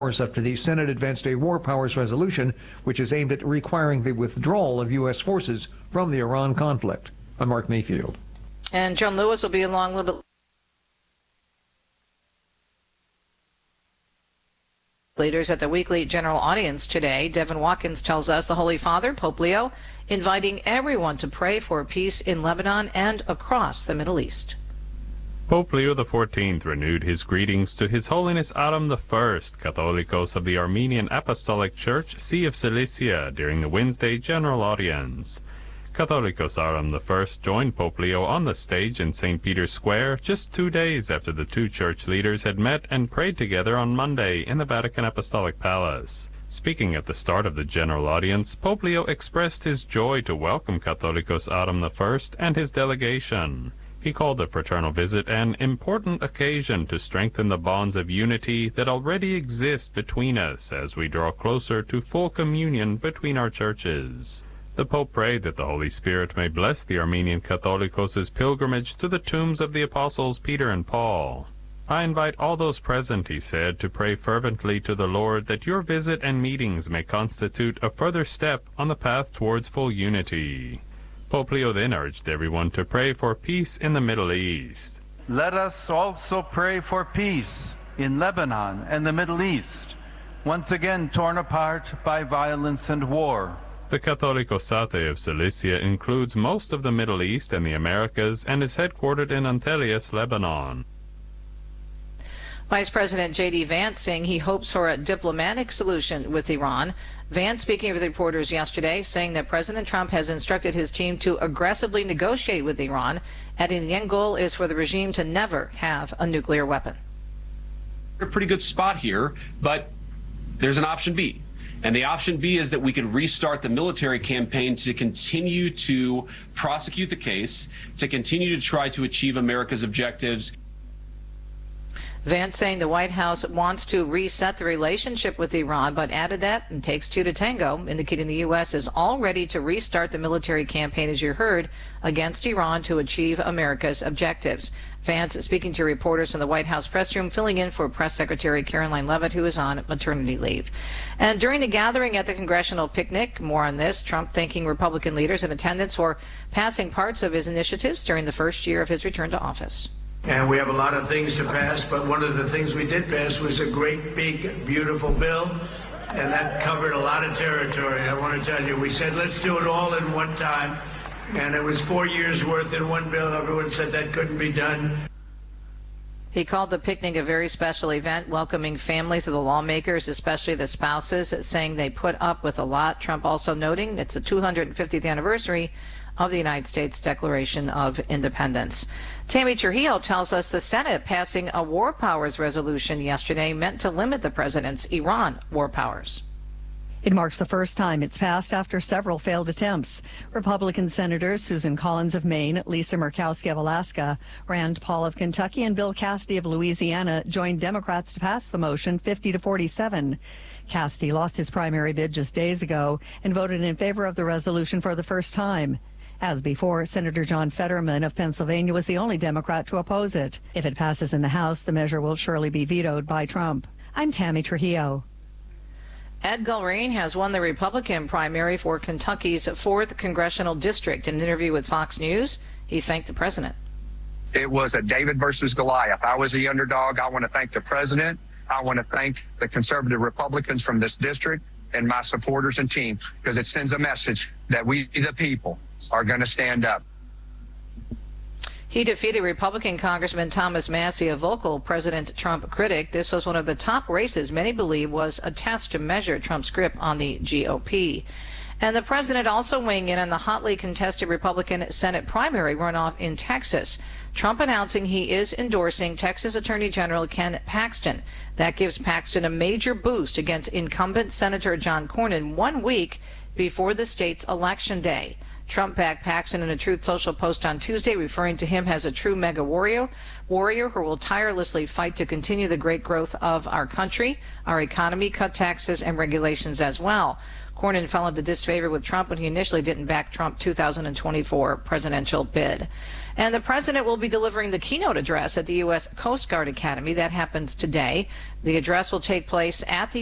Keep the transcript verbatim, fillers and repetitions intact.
after the Senate advanced a war powers resolution, which is aimed at requiring the withdrawal of U S forces from the Iran conflict. I'm Mark Mayfield. And John Lewis will be along a little bit leaders at the weekly general audience today. Devin Watkins tells us the Holy Father, Pope Leo, inviting everyone to pray for peace in Lebanon and across the Middle East. Pope Leo the fourteenth renewed his greetings to His Holiness Adam the First, Catholicos of the Armenian Apostolic Church, See of Cilicia, during the Wednesday general audience. Catholicos Adam the First joined Pope Leo on the stage in Saint Peter's Square just two days after the two church leaders had met and prayed together on Monday in the Vatican Apostolic Palace. Speaking at the start of the general audience, Pope Leo expressed his joy to welcome Catholicos Adam the First and his delegation. He called the fraternal visit an important occasion to strengthen the bonds of unity that already exist between us as we draw closer to full communion between our churches. The Pope prayed that the Holy Spirit may bless the Armenian Catholicos' pilgrimage to the tombs of the apostles Peter and Paul. I invite all those present, he said, to pray fervently to the Lord that your visit and meetings may constitute a further step on the path towards full unity. Pope Leo then urged everyone to pray for peace in the Middle East. Let us also pray for peace in Lebanon and the Middle East, once again torn apart by violence and war. The Catholicosate of Cilicia includes most of the Middle East and the Americas and is headquartered in Antelias, Lebanon. Vice President J D Vance saying he hopes for a diplomatic solution with Iran. Vance speaking with reporters yesterday, saying that President Trump has instructed his team to aggressively negotiate with Iran, adding the end goal is for the regime to never have a nuclear weapon. A pretty good spot here, but there's an option B. And the option B is that we could restart the military campaign to continue to prosecute the case, to continue to try to achieve America's objectives. Vance saying the White House wants to reset the relationship with Iran, but added that it takes two to tango, indicating the U S is all ready to restart the military campaign, as you heard, against Iran to achieve America's objectives. Vance speaking to reporters in the White House press room, filling in for Press Secretary Caroline Leavitt, who is on maternity leave. And during the gathering at the congressional picnic, more on this, Trump thanking Republican leaders in attendance for passing parts of his initiatives during the first year of his return to office. And we have a lot of things to pass, but one of the things we did pass was a great, big, beautiful bill, and that covered a lot of territory. I want to tell you, we said, let's do it all in one time, and it was four years worth in one bill. Everyone said that couldn't be done. He called the picnic a very special event, welcoming families of the lawmakers, especially the spouses, saying they put up with a lot. Trump also noting it's the two hundred fiftieth anniversary of the United States Declaration of Independence. Tammy Trujillo tells us the Senate passing a war powers resolution yesterday meant to limit the president's Iran war powers. It marks the first time it's passed after several failed attempts. Republican Senators Susan Collins of Maine, Lisa Murkowski of Alaska, Rand Paul of Kentucky, and Bill Cassidy of Louisiana joined Democrats to pass the motion fifty to forty-seven. Cassidy lost his primary bid just days ago and voted in favor of the resolution for the first time. As before, Senator John Fetterman of Pennsylvania was the only Democrat to oppose it. If it passes in the House, the measure will surely be vetoed by Trump. I'm Tammy Trujillo. Ed Gulrine has won the Republican primary for Kentucky's fourth congressional district. In an interview with Fox News, he thanked the president. It was a David versus Goliath. I was the underdog. I want to thank the president. I want to thank the conservative Republicans from this district and my supporters and team, because it sends a message that we, the people, are going to stand up. He defeated Republican Congressman Thomas Massie, a vocal President Trump critic. This was one of the top races many believe was a test to measure Trump's grip on the G O P. And the president also weighing in on the hotly contested Republican Senate primary runoff in Texas. Trump announcing he is endorsing Texas Attorney General Ken Paxton. That gives Paxton a major boost against incumbent Senator John Cornyn one week before the state's election day. Trump backed Paxton in a Truth Social post on Tuesday, referring to him as a true mega warrior, warrior who will tirelessly fight to continue the great growth of our country, our economy, cut taxes and regulations as well. Cornyn fell into disfavor with Trump when he initially didn't back Trump's two thousand twenty-four presidential bid. And the president will be delivering the keynote address at the U S Coast Guard Academy. That happens today. The address will take place at the